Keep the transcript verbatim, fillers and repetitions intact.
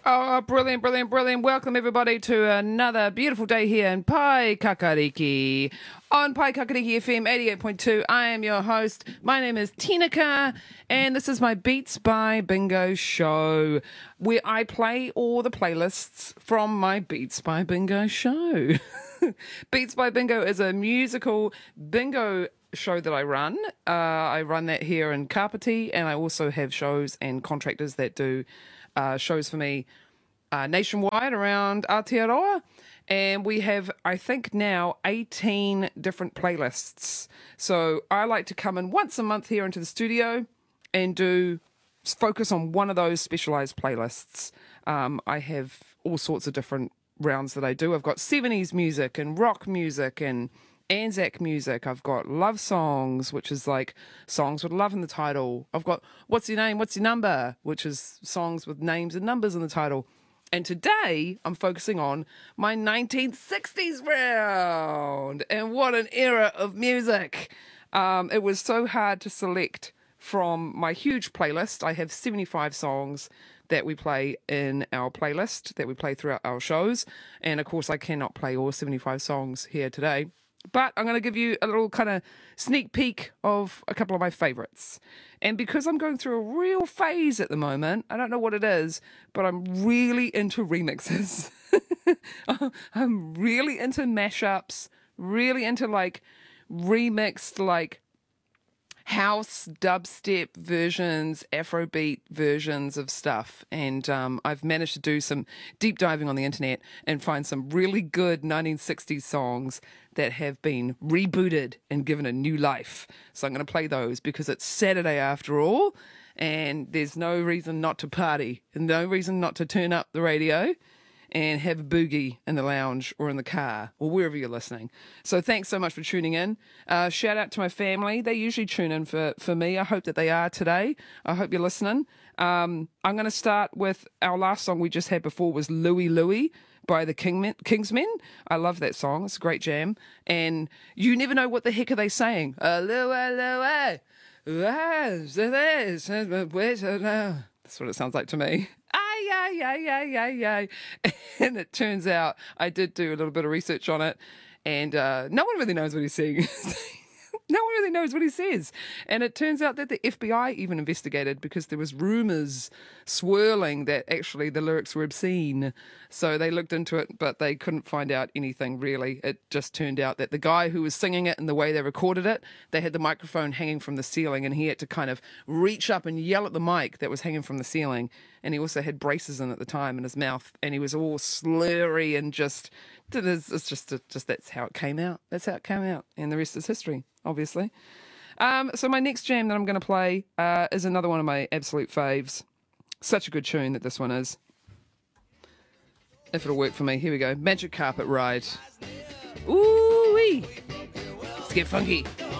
Oh, brilliant, brilliant, brilliant. Welcome, everybody, to another beautiful day here in Pai Kakariki. On Pai Kakariki F M eighty-eight point two, I am your host. My name is Tinaka, and this is my Beats by Bingo show, where I play all the playlists from my Beats by Bingo show. Beats by Bingo is a musical bingo show that I run. Uh, I run that here in Kapiti, and I also have shows and contractors that do uh, shows for me uh, nationwide around Aotearoa. And we have, I think now, eighteen different playlists. So I like to come in once a month here into the studio and do focus on one of those specialised playlists. Um, I have all sorts of different rounds that I do. I've got seventies music and rock music and Anzac music. I've got love songs, which is like songs with love in the title. I've got What's Your Name, What's Your Number, which is songs with names and numbers in the title. And today I'm focusing on my nineteen sixties round. And what an era of music. Um, it was so hard to select from my huge playlist. I have seventy-five songs that we play in our playlist, that we play throughout our shows. And of course, I cannot play all seventy-five songs here today. But I'm going to give you a little kind of sneak peek of a couple of my favourites. And because I'm going through a real phase at the moment, I don't know what it is, but I'm really into remixes. I'm really into mashups, really into like remixed like house dubstep versions, Afrobeat versions of stuff. And um, I've managed to do some deep diving on the internet and find some really good nineteen sixties songs that have been rebooted and given a new life. So I'm going to play those because it's Saturday after all, and there's no reason not to party and no reason not to turn up the radio and have a boogie in the lounge or in the car or wherever you're listening. So thanks so much for tuning in. Uh, shout out to my family. They usually tune in for, for me. I hope that they are today. I hope you're listening. Um, I'm going to start with our last song we just had before was Louie Louie by the King Kingsmen. I love that song. It's a great jam. And you never know what the heck are they saying. Uh, Louie, Louie. That's what it sounds like to me. Ay, ay, ay, ay, ay, ay. And it turns out I did do a little bit of research on it, and uh, no one really knows what he's saying. No one really knows what he says. And it turns out that the F B I even investigated because there was rumours swirling that actually the lyrics were obscene. So they looked into it, but they couldn't find out anything really. It just turned out that the guy who was singing it and the way they recorded it, they had the microphone hanging from the ceiling and he had to kind of reach up and yell at the mic that was hanging from the ceiling. And he also had braces in at the time in his mouth, and he was all slurry and just, it's just, just that's how it came out. That's how it came out. And the rest is history, obviously. Um, so my next jam that I'm going to play uh, is another one of my absolute faves. Such a good tune that this one is. If it'll work for me. Here we go. Magic Carpet Ride. Ooh-wee. Let's get funky.